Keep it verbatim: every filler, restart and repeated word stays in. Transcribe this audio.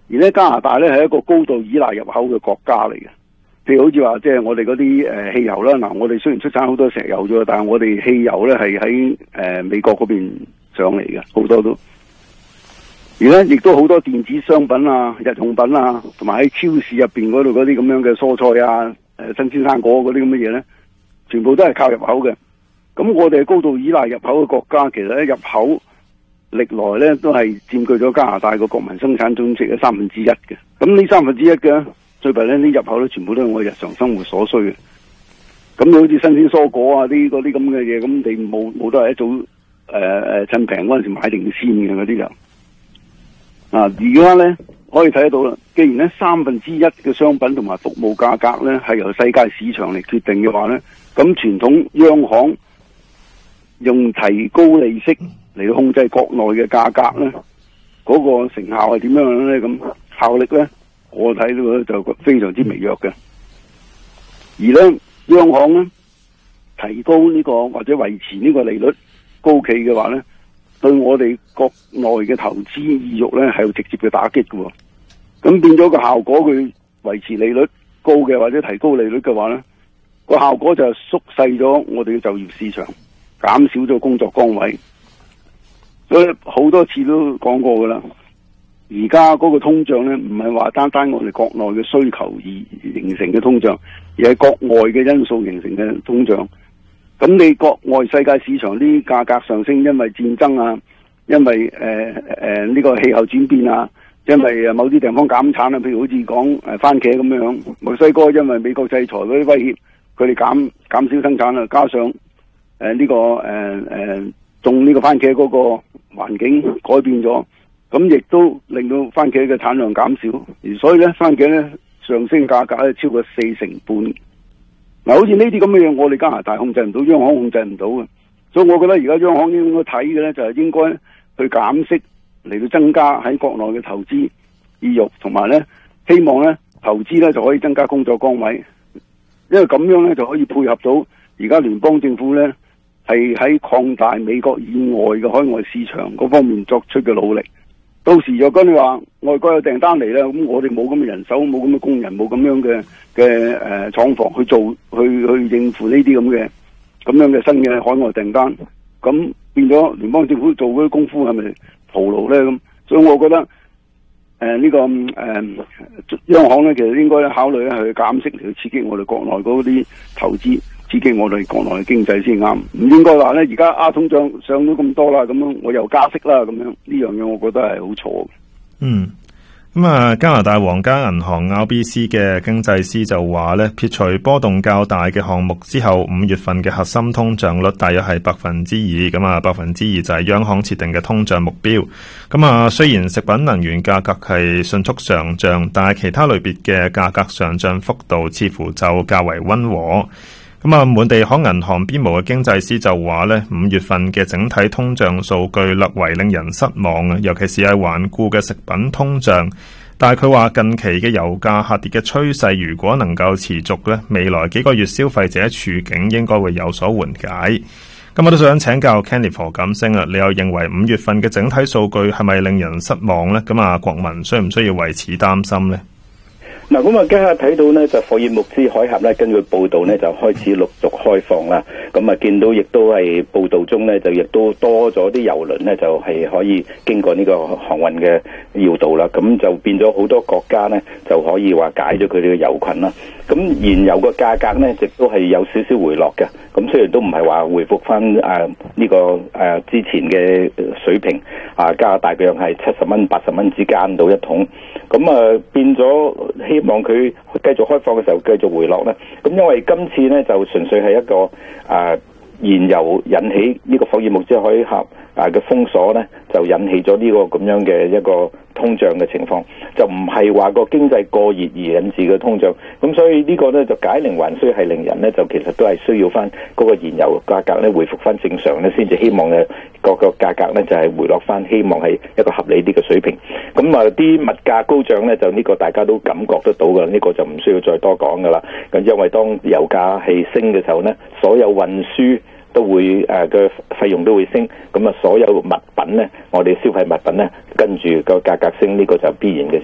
而咧加拿大咧係一個高度依賴入口嘅國家嚟嘅。譬如好似話，即係我哋嗰啲誒汽油啦，嗱，我哋雖然出產好多石油啫，但係我哋汽油咧係喺誒美國嗰邊上嚟嘅，好多都。而咧亦都好多電子商品啊、日用品啊，同埋喺超市入邊嗰度嗰啲咁樣嘅蔬菜啊、誒新鮮生果嗰啲咁嘅嘢咧，全部都係靠入口嘅。咁我哋係高度依賴入口嘅國家，其實咧入口歷來咧都係佔據咗加拿大個國民生產總值嘅三分之一嘅。咁呢三分之一嘅最弊咧，啲入口咧全部都係我日常生活所需嘅。咁你好似新鮮蔬果啊，啲嗰啲咁嘅嘢，咁你冇冇得係一早誒誒趁平嗰陣時買定先嘅嗰啲就啊，而家咧可以睇得到啦。既然咧三分之一嘅商品同埋服務價格咧係由世界市場嚟決定嘅話咧，咁傳統央行用提高利息嚟控制國內嘅價格咧，嗰、那個成效係點樣咧？咁效力咧？我睇到咧就非常之微弱嘅，而咧央行咧提高呢、這個或者維持呢個利率高企嘅話咧，對我哋國內嘅投資意欲咧係有直接嘅打擊嘅。咁變咗個效果，佢維持利率高嘅或者提高利率嘅話咧，個效果就係縮細咗我哋嘅就業市場，減少咗工作崗位。所以好多次都講過噶啦。而家嗰個通脹咧，唔係話單單我哋國內嘅需求而形成嘅通脹，而係國外嘅因素形成嘅通脹。咁你國外世界市場啲價格上升，因為戰爭啊，因為誒誒呢個氣候轉變啊，因為某啲地方減產啊，譬如好似講誒番茄咁樣，墨西哥因為美國制裁嗰啲威脅，佢哋減減少生產啊，加上誒呢、呃這個誒誒、呃、種呢個番茄嗰個環境改變咗。咁亦都令到番茄嘅產量減少，而所以咧番茄咧上升價格咧超過四成半。嗱，好似呢啲咁嘅嘢，我哋加拿大控制唔到，央行控制唔到嘅，所以我覺得而家央行應該睇嘅咧就係應該去減息嚟到增加喺國內嘅投資意欲，同埋咧希望咧投資咧就可以增加工作崗位，因為咁樣咧就可以配合到而家聯邦政府咧係喺擴大美國以外嘅海外市場嗰方面作出嘅努力。到時若果你話外國有訂單嚟咧，咁我哋冇咁嘅人手，冇咁嘅工人，冇咁樣嘅嘅誒廠房去做，去去應付呢啲咁嘅咁樣嘅新嘅海外訂單，咁變咗聯邦政府做嗰啲功夫係咪徒勞咧？咁所以我覺得誒呢、呃這個誒、呃、央行咧，其實應該考慮咧去減息嚟去刺激我哋國內嗰啲投資。刺激我哋國內嘅經濟先啱，唔應該話咧而家啊通脹上咗咁多啦，咁樣我又加息啦，咁樣呢樣嘢我覺得係好錯嘅。 嗯，咁啊，加拿大皇家銀行 R B C 嘅經濟師就話咧，撇除波動較大嘅項目之後，五月份嘅核心通脹率大約係百分之二，咁啊百分之二就係央行設定嘅通脹目標。咁啊，雖然食品能源價格係迅速上漲，但係其他類別嘅價格上漲幅度似乎就較為溫和。咁啊，滿地可銀行邊無嘅經濟師就話咧，五月份嘅整體通脹數據略為令人失望啊，尤其是係頑固嘅食品通脹。但係佢話近期嘅油價下跌嘅趨勢，如果能夠持續咧，未來幾個月消費者處境應該會有所緩解。咁我都想請教 Kenneth 何錦星啊，你又認為五月份嘅整體數據係咪令人失望咧？咁啊，國民需唔需要為此擔心咧？ 嗱，咁啊，今日睇到咧就霍爾木茲海峽咧，根據報道咧就開始陸續開放啦。咁啊，見到亦都係報道中咧，就亦都多咗啲郵輪咧，就係可以經過呢個航運嘅要道啦。咁就變咗好多國家咧，就可以話解咗佢哋嘅油群啦。咁燃油個價格咧，亦都係有少少回落嘅。咁雖然都唔係話回復翻誒呢個誒、啊、之前嘅水平，啊加拿大約係七十蚊、八十蚊之間到一桶。咁啊變咗希望佢繼續開放嘅時候繼續回落咧。咁因為今次咧就純粹係一個啊燃油引起呢個霍爾木茲海峽啊嘅封鎖咧，就引起咗呢個咁樣嘅一個通脹嘅情況，就唔係話個經濟過熱而引致嘅通脹。咁所以呢個咧就解鈴還須繫鈴人咧，就其實都係需要翻嗰個燃油價格咧回復翻正常咧，先至希望嘅各個價格咧就係回落翻，希望係一個合理啲嘅水平。咁啊啲物價高漲咧，就呢個大家都感覺得到噶，呢個就唔需要再多講噶啦。咁因為當油價係升嘅時候咧，所有運輸都會誒嘅費用都會升，咁啊所有物品咧，我哋消費物品咧跟住個價格升，呢個就必然嘅。